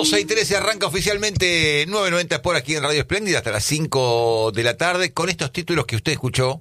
12:13 arranca oficialmente 990 por aquí en Radio Espléndida hasta las 5 de la tarde con estos títulos que usted escuchó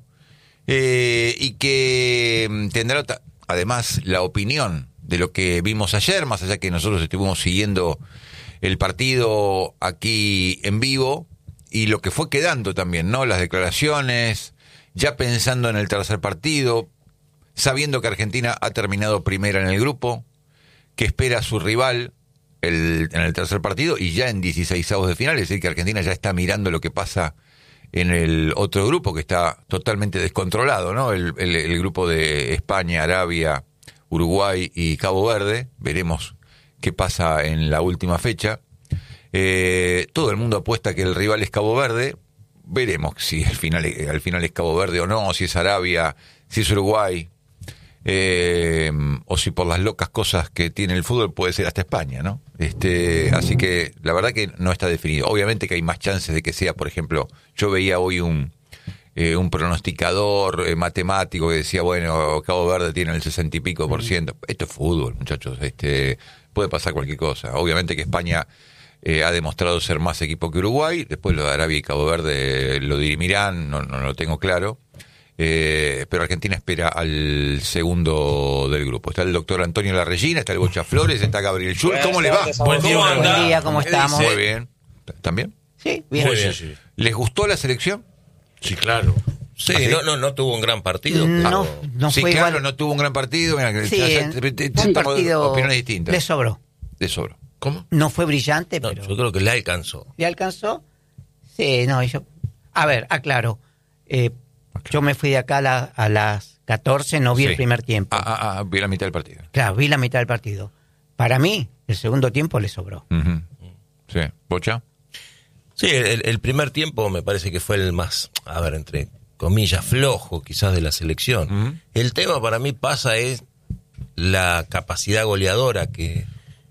y que tendrá además la opinión de lo que vimos ayer, más allá que nosotros estuvimos siguiendo el partido aquí en vivo y lo que fue quedando también, ¿no? Las declaraciones, ya pensando en el tercer partido, sabiendo que Argentina ha terminado primera en el grupo, que espera a su rival en el tercer partido y ya en 16avos de final, es decir, que Argentina ya está mirando lo que pasa en el otro grupo que está totalmente descontrolado, ¿no? El grupo de España, Arabia, Uruguay y Cabo Verde. Veremos qué pasa en la última fecha. Todo el mundo apuesta que el rival es Cabo Verde. Veremos si al final es Cabo Verde o no, si es Arabia, si es Uruguay. O si por las locas cosas que tiene el fútbol puede ser hasta España, ¿no? Así que la verdad que no está definido. Obviamente que hay más chances de que sea, por ejemplo, yo veía hoy un pronosticador matemático que decía, bueno, Cabo Verde tiene el 60 y pico %. Esto es fútbol, muchachos, puede pasar cualquier cosa. Obviamente que España ha demostrado ser más equipo que Uruguay, después lo de Arabia y Cabo Verde lo dirimirán, no lo tengo claro. Pero Argentina espera al segundo del grupo. Está el doctor Antonio Larregina, está el Bocha Flores, está Gabriel Schul. ¿Cómo le va? Buen día, ¿cómo estamos? Muy bien. ¿Están bien? Sí, bien. Muy bien, sí. ¿Les gustó la selección? Sí, claro. Sí, ¿Ah, sí? no tuvo un gran partido. No Sí, fue claro, igual. no tuvo un gran partido. Mira, Sí, un partido opiniones distintas. le sobró. Le sobró. ¿Cómo? No fue brillante, No, pero yo creo que le alcanzó. ¿le alcanzó? Sí, no, a ver, aclaro. Yo me fui de acá a las 14, no vi Sí. el primer tiempo. Vi la mitad del partido. Claro, vi la mitad del partido. Para mí, el segundo tiempo le sobró. Uh-huh. Sí. ¿Bocha? Sí, el primer tiempo me parece que fue el más, a ver, entre comillas, flojo quizás de la selección. Uh-huh. El tema para mí pasa es la capacidad goleadora que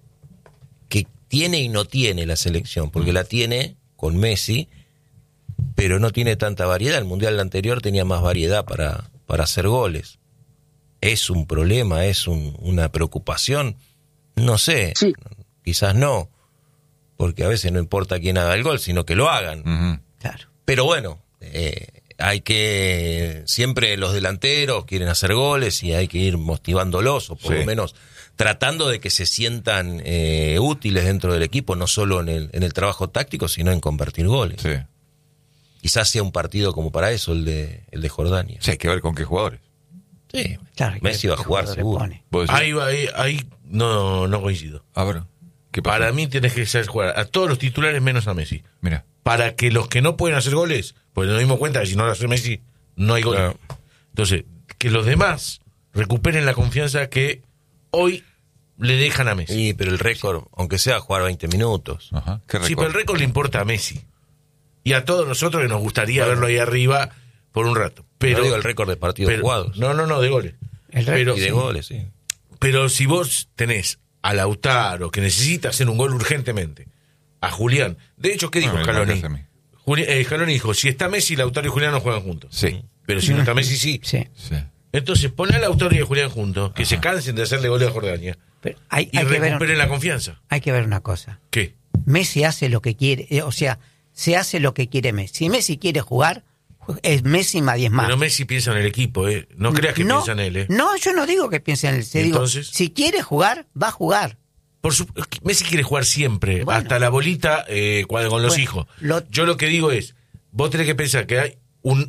tiene y no tiene la selección, porque la tiene con Messi, pero no tiene tanta variedad. El Mundial anterior tenía más variedad para hacer goles. ¿Es un problema? ¿Es una preocupación? No sé, sí. Quizás no, porque a veces no importa quién haga el gol, sino que lo hagan. Uh-huh. Claro. Pero bueno, hay que, siempre los delanteros quieren hacer goles y hay que ir motivándolos, o por lo menos tratando de que se sientan útiles dentro del equipo, no solo en el trabajo táctico, sino en convertir goles. Sí. Quizás sea un partido como para eso el de Jordania. Sí, hay que ver con qué jugadores. Sí, Claro, Messi va a jugar seguro. ¿Vos decís? Ahí no coincido. A ver, ¿qué pasa? Para mí tienes que saber jugar a todos los titulares menos a Messi. Mira. Para que los que no pueden hacer goles, pues nos dimos cuenta que si no lo hace Messi, no hay gol. Claro. Entonces, que los demás recuperen la confianza que hoy le dejan a Messi. Sí, pero el récord, aunque sea jugar 20 minutos. Ajá. ¿Qué Sí, pero el récord le importa a Messi. Y a todos nosotros que nos gustaría verlo ahí arriba por un rato. Pero No digo el récord de partidos jugados. No, de goles. Y de goles, sí. Pero si vos tenés a Lautaro, que necesita hacer un gol urgentemente, a Julián. De hecho, ¿qué dijo Scaloni? Scaloni dijo, si está Messi, Lautaro y Julián no juegan juntos. Sí. Pero si no está Messi, sí. Sí. Entonces, pon a Lautaro y a Julián juntos, que se cansen de hacerle goles a Jordania. Pero hay Y que recuperen la confianza. hay que ver una cosa. ¿Qué? Messi hace lo que quiere, se hace lo que quiere Messi. Si Messi quiere jugar, es Messi más 10 más. Pero Messi piensa en el equipo, ¿eh? No creas que piensa en él, ¿eh? No, yo no digo que piense en él. Digo, Entonces, si quiere jugar, va a jugar. Messi quiere jugar siempre, Bueno. hasta la bolita con los hijos. Yo lo que digo es, vos tenés que pensar que hay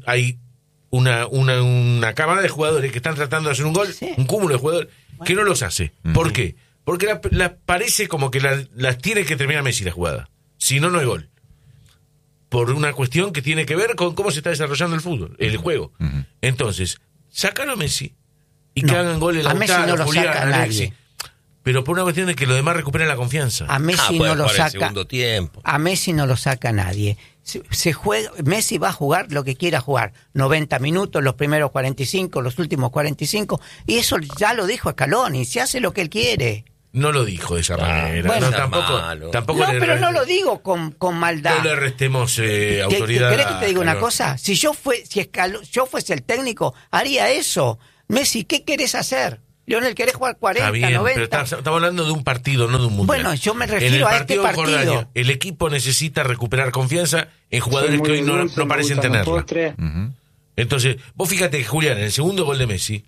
una cámara de jugadores que están tratando de hacer un gol, un cúmulo de jugadores, que no los hace. ¿Por qué? Porque parece como que las tiene que terminar Messi la jugada. Si no, no hay gol. Por una cuestión que tiene que ver con cómo se está desarrollando el fútbol, el juego. Uh-huh. Entonces, sácalo a Messi y que hagan goles a Messi no lo Julián, saca Alexis. nadie. Pero por una cuestión de que los demás recuperen la confianza. A Messi no lo saca. Segundo tiempo. A Messi no lo saca nadie. Se juega, Messi va a jugar lo que quiera jugar. 90 minutos, los primeros 45, los últimos 45. Y eso ya lo dijo Scaloni. Se hace lo que él quiere. No lo dijo de esa manera. Bueno, tampoco no, pero no lo digo con maldad. No le restemos autoridad. ¿Querés que te diga una cosa? Si yo fuese el técnico, haría eso. Messi, ¿qué querés hacer? Lionel, querés jugar 40, Está bien, 90. pero estamos hablando de un partido, no de un mundial. Bueno, yo me En el refiero a este partido de partido. Jordania, el equipo necesita recuperar confianza en jugadores que hoy no parecen tenerla. Entonces, vos fíjate que Julián, en el segundo gol de Messi,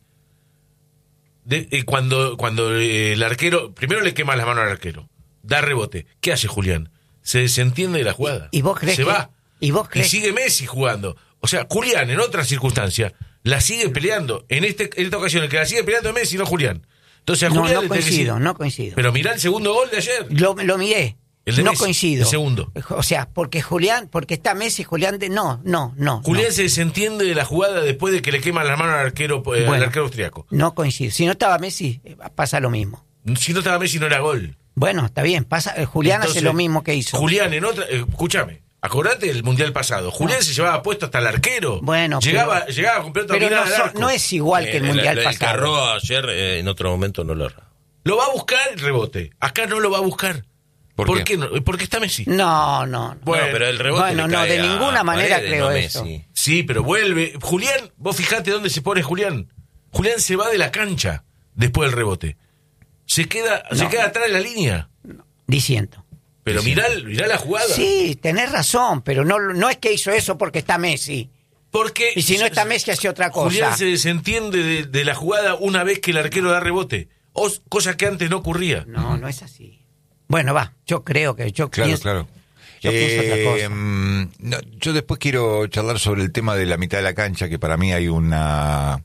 cuando el arquero, primero le quema las manos al arquero, da rebote. ¿Qué hace Julián? Se desentiende de la jugada. ¿Y vos crees se va. ¿Y vos crees? Y sigue Messi jugando. O sea, Julián, en otras circunstancias, la sigue peleando. En esta ocasión, el que la sigue peleando es Messi, no Julián. Entonces, a No, Julián no le tenés que decir, coincido, no coincido. pero mirá el segundo gol de ayer. Lo miré. El de No Messi, coincido. el segundo. O sea, porque está Messi, Julián no. Julián se desentiende de la jugada después de que le queman las manos al arquero austriaco. No coincido. Si no estaba Messi, pasa lo mismo. Si no estaba Messi, no era gol. Bueno, está bien. Julián Entonces, hace lo mismo que hizo. Julián en otra... escúchame, acordate del Mundial pasado. Julián se llevaba puesto hasta el arquero. Bueno, llegaba con pelota pero mirada al arco. no es igual que el Mundial el pasado. Carro ayer, en otro momento, no lo erra. Lo va a buscar el rebote. Acá no lo va a buscar. ¿Por qué no? Porque está Messi. No. Bueno, pero el rebote Bueno, le cae de ninguna a manera Paredes, creo no eso. Messi. Sí, pero vuelve. Julián, vos fijate dónde se pone Julián. Julián se va de la cancha después del rebote. Se queda atrás de la línea. Diciendo. Pero mirá la jugada. Sí, tenés razón, pero no es que hizo eso porque está Messi. Porque Y si no está Messi, hace otra cosa. Julián se desentiende de la jugada una vez que el arquero da rebote. Cosa que antes no ocurría. No es así. Bueno, yo creo que Claro. Yo pienso otra cosa. No, yo después quiero charlar sobre el tema de la mitad de la cancha, que para mí hay una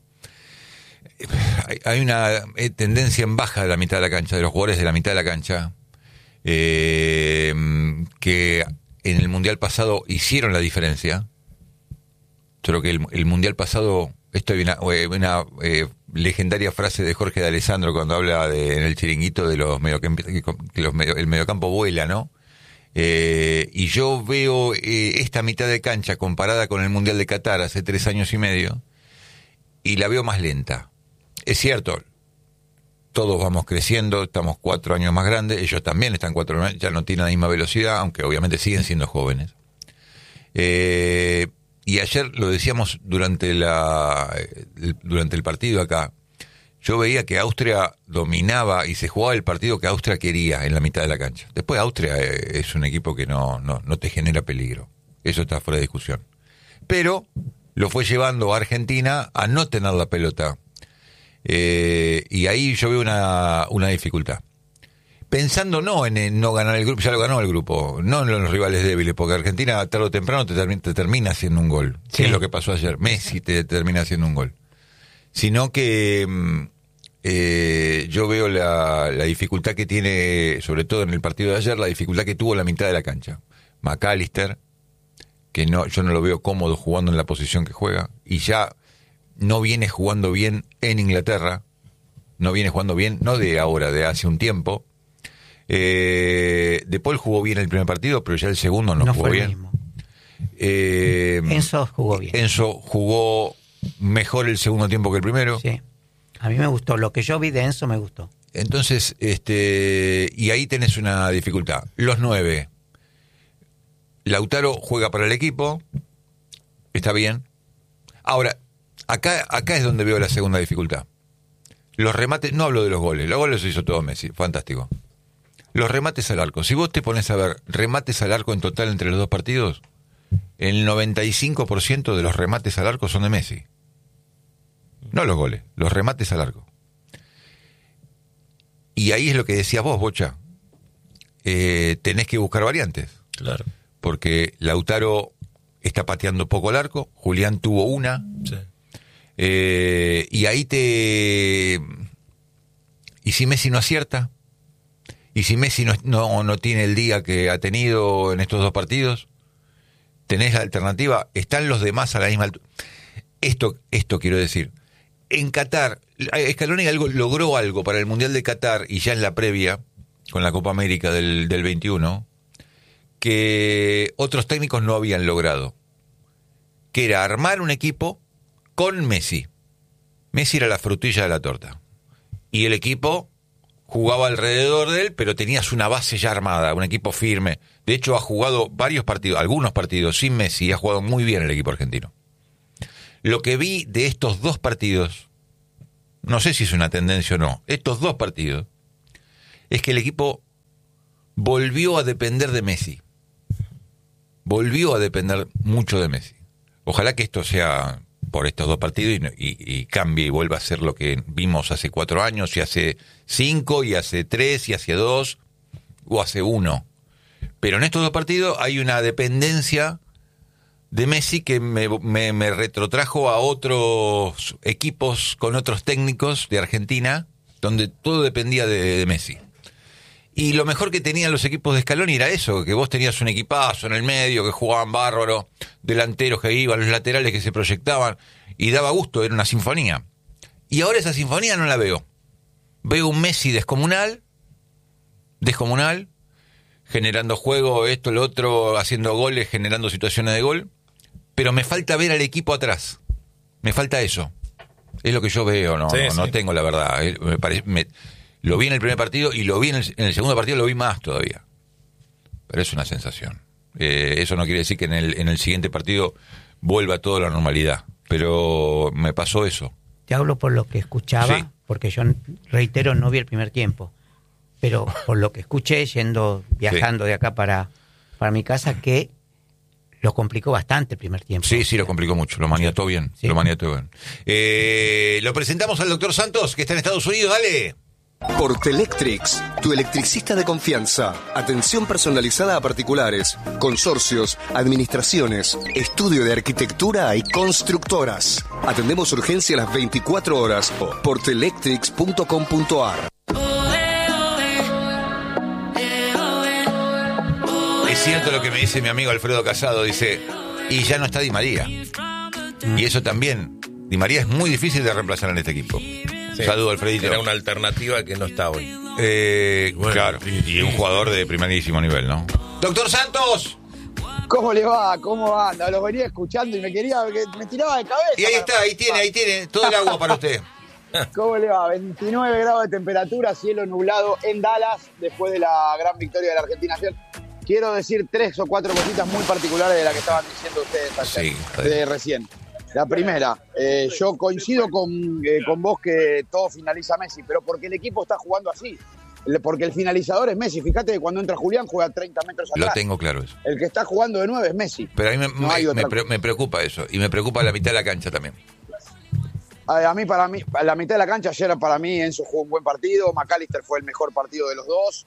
tendencia en baja de la mitad de la cancha, de los jugadores de la mitad de la cancha, que en el Mundial pasado hicieron la diferencia. Yo creo que el Mundial pasado, esto hay una legendaria frase de Jorge de Alessandro cuando habla en el chiringuito de los mediocampistas, que el mediocampo vuela, ¿no? Y yo veo esta mitad de cancha comparada con el Mundial de Qatar hace 3 años y medio, y la veo más lenta. Es cierto, todos vamos creciendo, estamos 4 años más grandes, ellos también están 4 años, ya no tienen la misma velocidad, aunque obviamente siguen siendo jóvenes. Y ayer lo decíamos durante el partido acá, yo veía que Austria dominaba y se jugaba el partido que Austria quería en la mitad de la cancha. Después Austria es un equipo que no te genera peligro, eso está fuera de discusión. Pero lo fue llevando a Argentina a no tener la pelota. Y ahí yo veo una dificultad. Pensando no en no ganar el grupo, ya lo ganó el grupo, no en los rivales débiles, porque Argentina tarde o temprano te termina haciendo un gol, Sí. que es lo que pasó ayer. Messi te termina haciendo un gol. Sino que yo veo la dificultad que tiene, sobre todo en el partido de ayer, la dificultad que tuvo la mitad de la cancha. McAllister, que yo no lo veo cómodo jugando en la posición que juega, y ya no viene jugando bien en Inglaterra, no viene jugando bien, no de ahora, de hace un tiempo. De Paul jugó bien el primer partido, pero ya el segundo no jugó fue bien. el mismo. Enzo jugó bien. Enzo jugó mejor el segundo tiempo que el primero. Sí. A mí me gustó. Lo que yo vi de Enzo me gustó. Entonces, y ahí tenés una dificultad. Los 9. Lautaro juega para el equipo. Está bien. Ahora, acá es donde veo la segunda dificultad. Los remates, no hablo de los goles los hizo todo Messi, fantástico. Los remates al arco. Si vos te pones a ver remates al arco en total entre los dos partidos, el 95% de los remates al arco son de Messi. No los goles, los remates al arco. Y ahí es lo que decías vos, Bocha. Tenés que buscar variantes. Claro. Porque Lautaro está pateando poco el arco, Julián tuvo una. Sí. Y ahí ¿y si Messi no acierta? ¿Y si Messi no tiene el día que ha tenido en estos dos partidos? ¿Tenés la alternativa? ¿Están los demás a la misma altura? Esto quiero decir. En Qatar, Scaloni logró algo para el Mundial de Qatar, y ya en la previa, con la Copa América del 21, que otros técnicos no habían logrado. Que era armar un equipo con Messi. Messi era la frutilla de la torta. Y el equipo jugaba alrededor de él, pero tenías una base ya armada, un equipo firme. De hecho, ha jugado algunos partidos sin Messi, y ha jugado muy bien el equipo argentino. Lo que vi de estos dos partidos no sé si es una tendencia o no, estos 2 partidos, es que el equipo volvió a depender de Messi. Volvió a depender mucho de Messi. Ojalá que esto sea por estos 2 partidos y cambie y vuelva a ser lo que vimos hace 4 años, y hace 5, y hace 3, y hace 2, o hace 1. Pero en estos 2 partidos hay una dependencia de Messi que me retrotrajo a otros equipos con otros técnicos de Argentina, donde todo dependía de Messi. Y lo mejor que tenían los equipos de Scaloni era eso, que vos tenías un equipazo en el medio, que jugaban bárbaro, delanteros que iban, los laterales que se proyectaban, y daba gusto, era una sinfonía. Y ahora esa sinfonía no la veo. Veo un Messi descomunal, generando juego, esto, lo otro, haciendo goles, generando situaciones de gol, pero me falta ver al equipo atrás. Me falta eso. Es lo que yo veo, no tengo la verdad. Lo vi en el primer partido y lo vi en el segundo partido, lo vi más todavía. Pero es una sensación. Eso no quiere decir que en el siguiente partido vuelva todo a la normalidad. Pero me pasó eso. Te hablo por lo que escuchaba, sí. Porque yo, reitero, no vi el primer tiempo. Pero por lo que escuché, viajando de acá para mi casa, que lo complicó bastante el primer tiempo. Sí, lo complicó mucho, lo maniató bien. Sí. Lo presentamos al doctor Santos, que está en Estados Unidos, dale. Portelectrics, tu electricista de confianza. Atención personalizada a particulares, consorcios, administraciones, estudio de arquitectura y constructoras. Atendemos urgencia a las 24 horas. Portelectrics.com.ar. Es cierto lo que me dice mi amigo Alfredo Casado, dice, y ya no está Di María. Y eso también, Di María es muy difícil de reemplazar en este equipo. Sí, saludo, Alfredito. Era una alternativa que no está hoy. Bueno, claro, y un jugador de primerísimo nivel, ¿no? ¡Doctor Santos! ¿Cómo le va? ¿Cómo anda? Los venía escuchando y me tiraba de cabeza. Y ahí tiene, todo el agua para usted. ¿Cómo le va? 29 grados de temperatura, cielo nublado en Dallas, después de la gran victoria de la Argentina ayer. Quiero decir 3 o 4 cositas muy particulares de las que estaban diciendo ustedes ayer, de recién. La primera, yo coincido con vos que todo finaliza Messi, pero porque el equipo está jugando así. Porque el finalizador es Messi. Fíjate que cuando entra Julián juega 30 metros atrás. Lo tengo claro eso. El que está jugando de 9 es Messi. Pero a mí me preocupa eso. Y me preocupa la mitad de la cancha también. Para mí, la mitad de la cancha ayer, para mí, Enzo jugó un buen partido. McAllister fue el mejor partido de los dos.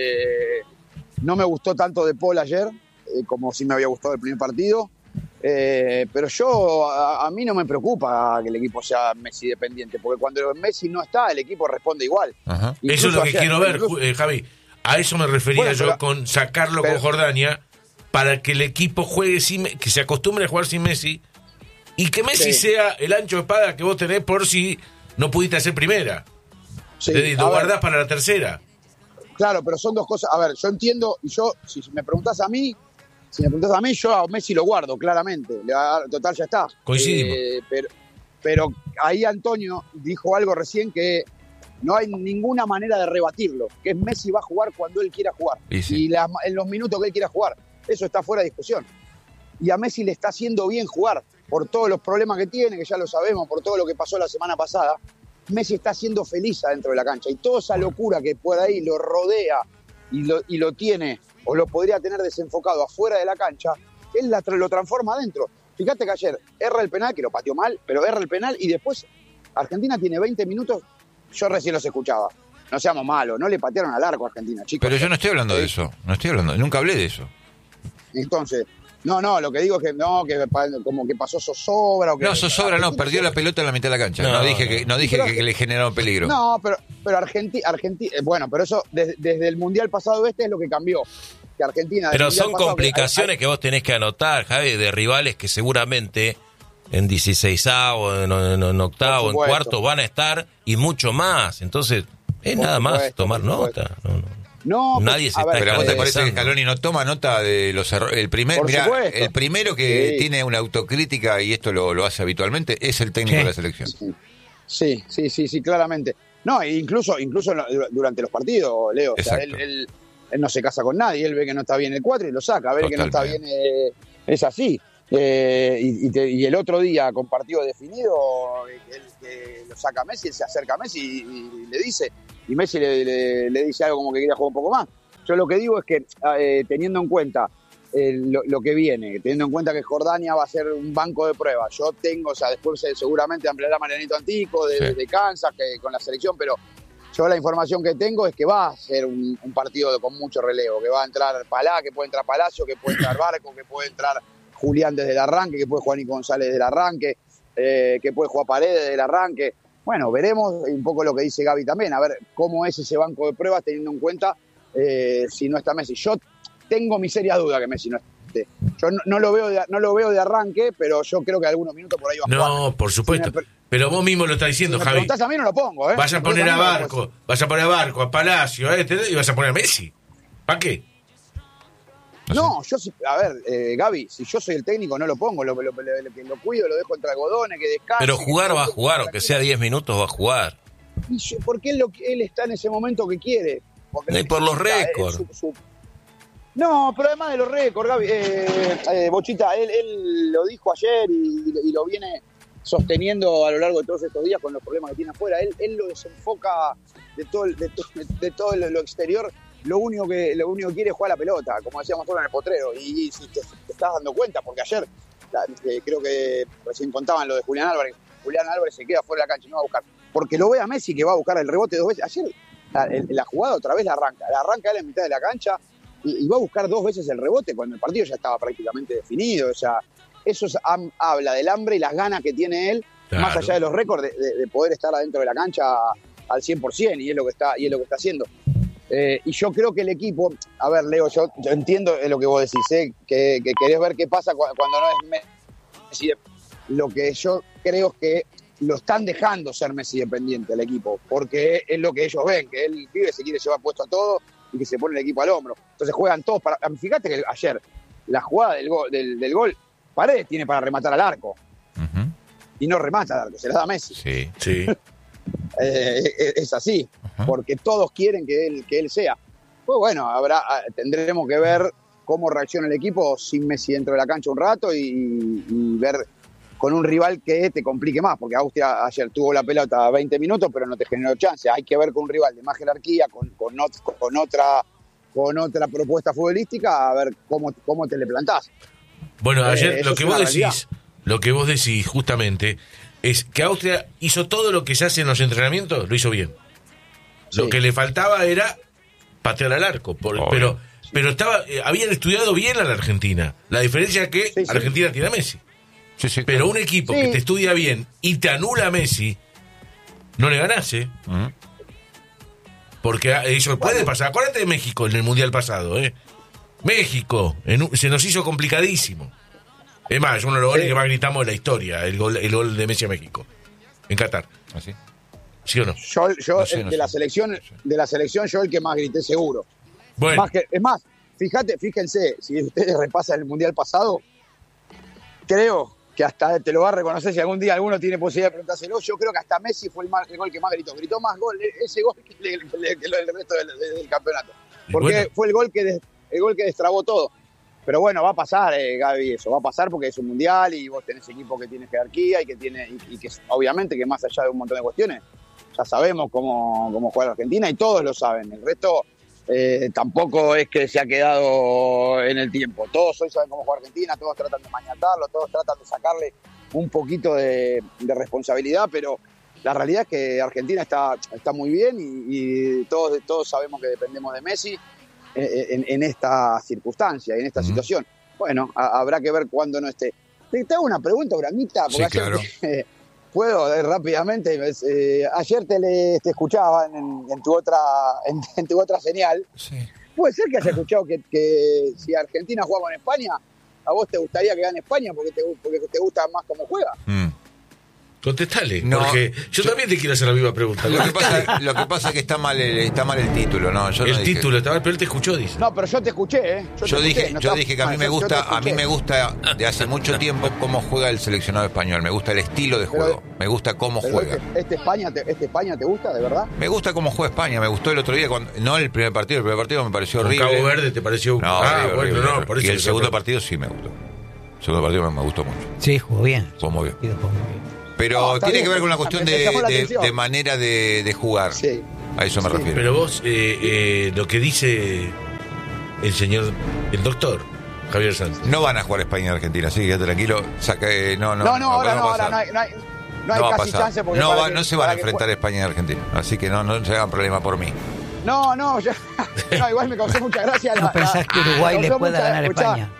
No me gustó tanto De Paul ayer, como sí me había gustado el primer partido. Pero a mí no me preocupa que el equipo sea Messi dependiente, porque cuando Messi no está, el equipo responde igual. Eso es lo que quiero ver, Javi. A eso me refería yo con sacarlo con Jordania, para que el equipo juegue que se acostumbre a jugar sin Messi, y que Messi sea el ancho de espada que vos tenés por si no pudiste hacer primera. Lo guardás para la tercera. Claro, pero son dos cosas. A ver, yo entiendo, y si me preguntás a mí, yo a Messi lo guardo, claramente. Total, ya está. Coincidimos. Pero ahí Antonio dijo algo recién que no hay ninguna manera de rebatirlo, que es Messi va a jugar cuando él quiera jugar. Y en los minutos que él quiera jugar. Eso está fuera de discusión. Y a Messi le está haciendo bien jugar, por todos los problemas que tiene, que ya lo sabemos, por todo lo que pasó la semana pasada. Messi está siendo feliz adentro de la cancha. Y toda esa locura que por ahí lo rodea y lo tiene, o lo podría tener desenfocado afuera de la cancha, él lo transforma adentro. Fíjate que ayer erra el penal, que lo pateó mal, pero erra el penal y después Argentina tiene 20 minutos, yo recién los escuchaba. No seamos malos, no le patearon al arco a Argentina, chicos. Pero yo no estoy hablando de eso, nunca hablé de eso. Entonces, no, lo que digo es que como que pasó zozobra. Zozobra no, perdió la pelota en la mitad de la cancha. No dije que le generaron peligro. No, pero Argentina, bueno, pero eso desde el Mundial pasado es lo que cambió. Que Argentina. Pero son complicaciones que vos tenés que anotar, Javi, de rivales que seguramente en 16avo, en octavo, en cuarto van a estar y mucho más. Entonces, nada más tomar nota. No, nadie se está. Pero a vos te parece que Scaloni no toma nota de los errores. El primero que tiene una autocrítica, y esto lo hace habitualmente, es el técnico de la selección. Sí, claramente. No, incluso durante los partidos, Leo. O sea, él no se casa con nadie, él ve que no está bien el 4 y lo saca, ve que no está bien, es así. Y el otro día, con partido definido, él lo saca a Messi, él se acerca a Messi y le dice, y Messi le dice algo como que quería jugar un poco más. Yo lo que digo es que, teniendo en cuenta lo que viene, teniendo en cuenta que Jordania va a ser un banco de pruebas, yo tengo, o sea, después seguramente ampliará Marianito Antico de Kansas, que con la selección, pero yo la información que tengo es que va a ser un partido con mucho relevo, que va a entrar Palá, que puede entrar Palacio, que puede entrar Barco, que puede entrar Julián desde el arranque, que puede jugar Nico González desde el arranque, que puede jugar Paredes desde el arranque. Bueno, veremos un poco lo que dice Gaby también, a ver cómo es ese banco de pruebas teniendo en cuenta si no está Messi. Yo tengo mi seria duda que Messi no esté. Yo no lo veo de arranque, pero yo creo que algunos minutos por ahí va a jugar. No, por supuesto. Pero vos mismo lo estás diciendo, si me Javi. preguntás a mí, no lo pongo, ¿eh? Vas a poner a Barco, a Palacio, y vas a poner a Messi. ¿Para qué? No, yo a ver, Gaby, si yo soy el técnico no lo pongo, lo cuido, lo dejo entre algodones, que descanse. Pero jugar va a jugar, aunque sea 10 minutos va a jugar. Porque él está en ese momento que quiere. Y por los récords. No, pero además de los récords, Gaby, Bochita, él lo dijo ayer y lo viene sosteniendo a lo largo de todos estos días con los problemas que tiene afuera. Él lo desenfoca de todo lo exterior. Lo único que quiere es jugar la pelota, como decíamos todos en el potrero. Y si te estás dando cuenta, porque ayer creo que recién contaban lo de Julián Álvarez. Julián Álvarez se queda fuera de la cancha y no va a buscar. Porque lo ve a Messi que va a buscar el rebote 2 veces. Ayer la jugada otra vez la arranca él en mitad de la cancha y va a buscar 2 veces el rebote cuando el partido ya estaba prácticamente definido. O sea, eso habla del hambre y las ganas que tiene él, claro, más allá de los récords, de poder estar adentro de la cancha al 100%, y es lo que está haciendo. Y yo creo que el equipo, a ver, Leo, yo entiendo lo que vos decís, que querés ver qué pasa cuando no es Messi. Lo que yo creo es que lo están dejando ser Messi dependiente el equipo, porque es lo que ellos ven, que el pibe se quiere llevar puesto a todo y que se pone el equipo al hombro. Entonces juegan todos para... Fíjate que ayer la jugada del gol, Paredes tiene para rematar al arco. Uh-huh. Y no remata al arco, se la da a Messi. Sí. Es así, uh-huh, porque todos quieren que él sea. Pues bueno, tendremos que ver cómo reacciona el equipo sin Messi dentro de la cancha un rato y ver con un rival que te complique más, porque Austria ayer tuvo la pelota 20 minutos pero no te generó chance. Hay que ver con un rival de más jerarquía, con otra propuesta futbolística, a ver cómo te le plantás. Bueno, ayer lo que vos decís justamente es que Austria hizo todo lo que se hace en los entrenamientos, lo hizo bien. Sí. Lo que le faltaba era patear al arco, pero habían estudiado bien a la Argentina. La diferencia es que Argentina tiene a Messi. Sí, pero claro, un equipo que te estudia bien y te anula a Messi, no le ganás, ¿eh? Uh-huh. Porque eso puede pasar. Acuérdate de México en el Mundial pasado, ¿eh? México se nos hizo complicadísimo. Es más, uno de los goles que más gritamos de la historia, el gol de Messi a México, en Qatar. ¿Así? ¿Sí o no? Yo de la selección, yo el que más grité seguro. Bueno. Es más, fíjense, si ustedes repasan el Mundial pasado, creo que hasta te lo va a reconocer si algún día alguno tiene posibilidad de preguntárselo. Yo creo que hasta Messi fue el gol que más gritó más gol ese gol que el resto del campeonato, porque bueno, fue el gol que destrabó todo. Pero bueno, va a pasar, Gaby, eso va a pasar porque es un mundial y vos tenés equipo que tiene jerarquía y que obviamente que más allá de un montón de cuestiones ya sabemos cómo juega la Argentina y todos lo saben. El resto tampoco es que se ha quedado en el tiempo. Todos hoy saben cómo juega Argentina, todos tratan de maniatarlo, todos tratan de sacarle un poquito de responsabilidad, pero la realidad es que Argentina está muy bien y todos sabemos que dependemos de Messi en esta circunstancia, en esta situación. Bueno, habrá que ver cuándo no esté. Te hago una pregunta, Brañita, porque claro. Puedo rápidamente. Ayer te escuchaba en tu otra señal. Sí. ¿Puede ser que hayas escuchado que si Argentina juega con España, a vos te gustaría que gane España porque te gusta más cómo juega? Contestale, porque yo también te quiero hacer la misma pregunta. Lo que pasa es que está mal el título, ¿no? El título está mal, pero él te escuchó, dice. No, pero yo te escuché, ¿eh? Yo dije que a mí me gusta de hace mucho tiempo cómo juega el seleccionado español. Me gusta el estilo de juego, me gusta cómo juega. ¿Este España te gusta, de verdad? Me gusta cómo juega España, me gustó el otro día, no el primer partido me pareció horrible. Cabo Verde te pareció... No, horrible. Por eso. Y el segundo partido sí me gustó. segundo partido me gustó mucho. Sí, jugó bien. Jugó muy bien. Jugó muy bien. Pero tiene bien, que ver con una cuestión me llamó la atención. de manera de jugar. Sí. A eso me refiero. Pero vos, lo que dice el doctor Javier Sánchez. No van a jugar España y Argentina, así que quédate tranquilo. Ahora no hay va a casi pasar. chance porque No se van a enfrentar España y Argentina, así que no se hagan problema por mí. No, igual me causó mucha gracia. ¿No pensás que Uruguay le pueda ganar a escuchá, España?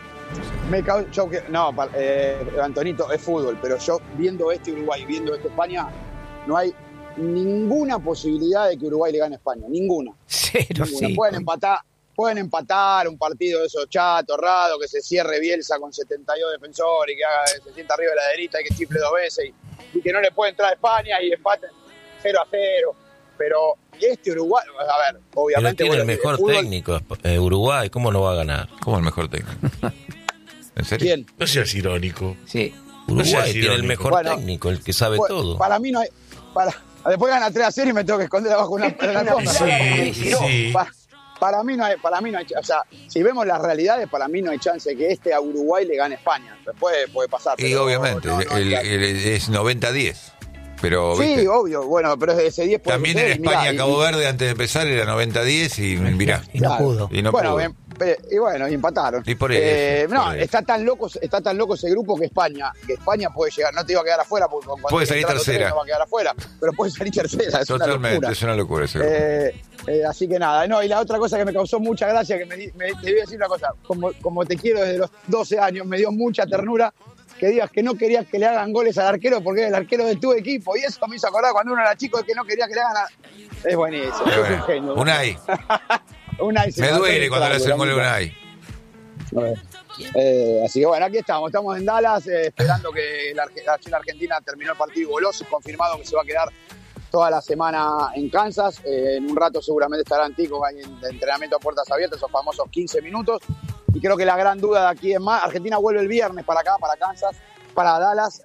Antonito, es fútbol, pero yo viendo Uruguay, viendo España, no hay ninguna posibilidad de que Uruguay le gane a España, ninguna. Cero, sí. Pueden empatar un partido de esos chatos, raro, que se cierre Bielsa con 72 defensores y que se sienta arriba de la derecha y que chifle 2 veces y que no le puede entrar a España y empaten 0-0. Pero Uruguay, a ver, obviamente... Pero tiene el mejor técnico, Uruguay, ¿cómo no va a ganar? ¿Cómo el mejor técnico? ¿En serio? ¿Quién? No seas irónico. Sí. Uruguay tiene el mejor técnico, el que sabe todo. Para mí no hay... Después gana 3-0 y me tengo que esconder abajo de una alfombra. Sí. Para mí no hay, o sea, si vemos las realidades, para mí no hay chance que a Uruguay le gane a España. Después puede pasar. Y obviamente, es 90-10. Pero, sí, ¿viste? obvio, bueno, pero ese 10 puede también ser, en España, mirá, Cabo Verde, antes de empezar, era 90-10 y mirá. Y no pudo. Y no bueno, pudo. y empataron. Y por eso, no, por eso. está tan loco ese grupo que España puede llegar, no te iba a quedar afuera porque Puede salir tercera. No va a quedar afuera, pero puede salir tercera, es Totalmente, una locura. es una locura ese grupo. Así que nada, y la otra cosa que me causó mucha gracia, que te voy a decir una cosa, como te quiero desde los 12 años, me dio mucha ternura que digas que no querías que le hagan goles al arquero porque es el arquero de tu equipo, y eso me hizo acordar cuando uno era chico que no quería que le hagan Es buenísimo, es un genio. Unai. Me duele cuando le hacen gol a Unai. Así que bueno, aquí estamos en Dallas, esperando que la Argentina terminó el partido y voló, confirmado que se va a quedar toda la semana en Kansas. En un rato seguramente estará en Tico en entrenamiento a puertas abiertas, esos famosos 15 minutos. Y creo que la gran duda de aquí es más, Argentina vuelve el viernes para acá, para Kansas, para Dallas,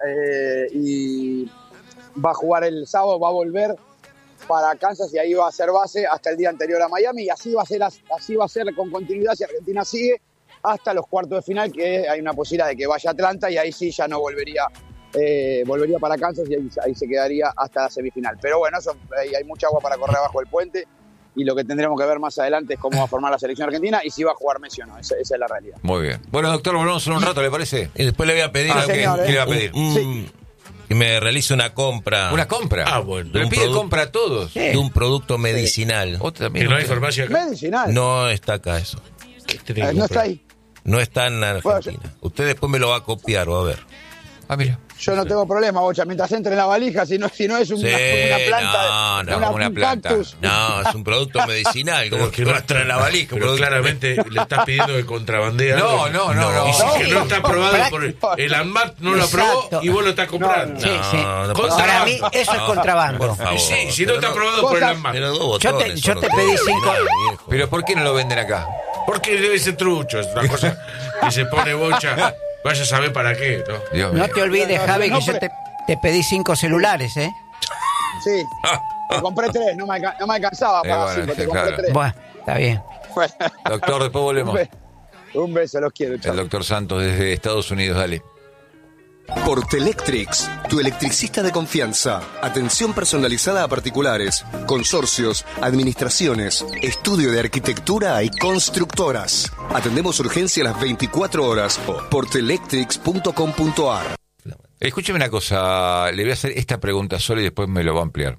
y va a jugar el sábado, va a volver para Kansas y ahí va a ser base hasta el día anterior a Miami, y así va a ser con continuidad si Argentina sigue hasta los cuartos de final, que hay una posibilidad de que vaya a Atlanta y ahí sí ya no volvería para Kansas y ahí se quedaría hasta la semifinal. Pero bueno, hay mucha agua para correr abajo del puente y lo que tendremos que ver más adelante es cómo va a formar la selección argentina y si va a jugar Messi o no. Esa es la realidad. Muy bien. Bueno, doctor, volvemos en un rato, ¿le parece? Y después le voy a pedir ¿Qué le va a pedir? Que me realice una compra. ¿Una compra? Ah, bueno. Le pide compra a todos. De un producto medicinal. Otra Que también. no hay farmacia acá. Medicinal. No está acá eso. ¿Qué tenés que No comprar? está ahí. No está en Argentina. Usted después me lo va a copiar, va a ver. Ah, mira. Yo no tengo problema, Bocha, mientras entre en la valija, si no es una planta, una planta. cactus. No, es un producto medicinal. Como que no entra en la valija. Pero claramente le estás pidiendo que contrabandee algo. No. Y si que no está aprobado por el ANMAT, no lo aprobó Exacto. y vos lo estás comprando. Sí, sí. no Con- pasa Para nada. mí eso es contrabando. Por favor. Y sí, si no está aprobado por el ANMAT. Pero dos Yo te botones son los pedí que- 5. viejo. Pero ¿por qué no lo venden acá? Porque debe ser trucho, es una cosa que se pone Bocha. Vaya a saber para qué, ¿no? Dios mío. No te olvides, Javi, No, que yo te pedí 5 celulares, ¿eh? Sí, te compré 3, no me alcanzaba para bueno, 5, te sí, compré claro. 3. Bueno, está bien. Doctor, después volvemos. Un beso, los quiero, El chao. doctor Santos desde Estados Unidos, dale. Portelectrix, tu electricista de confianza. Atención personalizada a particulares, consorcios, administraciones, estudio de arquitectura y constructoras. Atendemos urgencia a las 24 horas. Portelectrix.com.ar. Escúcheme una cosa, le voy a hacer esta pregunta sola y después me lo va a ampliar.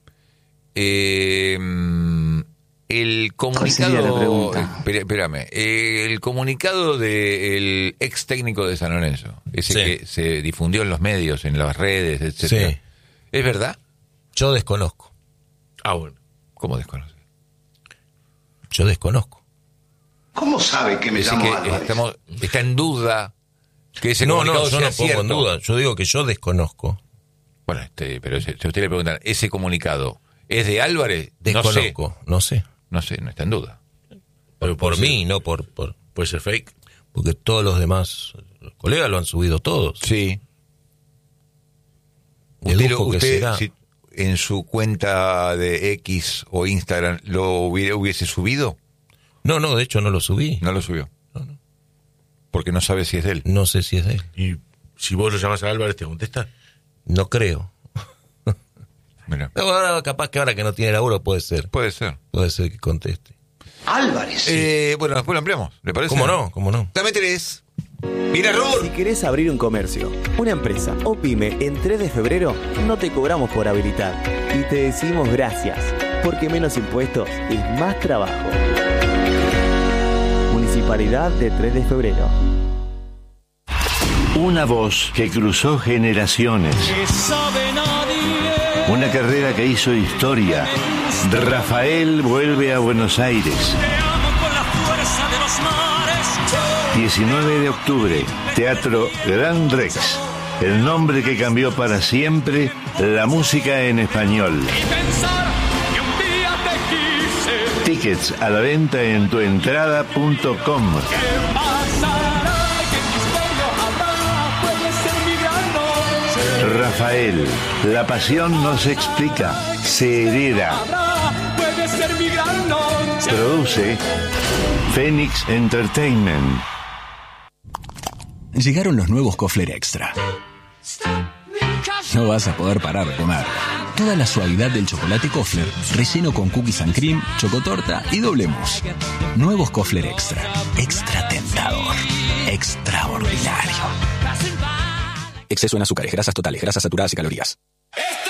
El comunicado, espérame, el comunicado del ex técnico de San Lorenzo, ese Sí. que se difundió en los medios, en las redes, etcétera, Sí. ¿es verdad? Yo desconozco. Ah, bueno. ¿Cómo desconoce? Yo desconozco. ¿Cómo sabe que me Dice llamo que Álvarez? está en duda que ese No, comunicado yo sea no pongo cierto. en duda. Yo digo que yo desconozco. Bueno, pero si usted le preguntan, ¿ese comunicado es de Álvarez? Desconozco. No sé. No sé, no está en duda. Pero por mí, no por... Puede ser fake. Porque todos los demás colegas lo han subido todos. Sí. Deduzco que usted será. si en su cuenta de X o Instagram lo hubiese subido? No, de hecho no lo subí. No lo subió. Porque no sabe si es de él. No sé si es de él. Y si vos lo llamás a Álvarez, ¿te contesta? No creo. Mira. Pero ahora, capaz que ahora que no tiene laburo puede ser. Puede ser. Puede ser que conteste. Álvarez. Bueno, después lo ampliamos, ¿le parece? ¿Cómo no? ¿Cómo no? Dame 3. Mira, Raúl. Si querés abrir un comercio, una empresa o pyme en 3 de febrero, no te cobramos por habilitar. Y te decimos gracias, porque menos impuestos es más trabajo. Municipalidad de 3 de febrero. Una voz que cruzó generaciones. Una carrera que hizo historia. Rafael vuelve a Buenos Aires. 19 de octubre, Teatro Gran Rex. El nombre que cambió para siempre la música en español. Tickets a la venta en tuentrada.com. Rafael, la pasión no se explica, se hereda. Produce Phoenix Entertainment. Llegaron los nuevos Kofler Extra. No vas a poder parar de comer. Toda la suavidad del chocolate Kofler, relleno con cookies and cream, chocotorta y doble mousse. Nuevos Kofler Extra. Extra tentador. Extraordinario. Exceso en azúcares, grasas totales, grasas saturadas y calorías.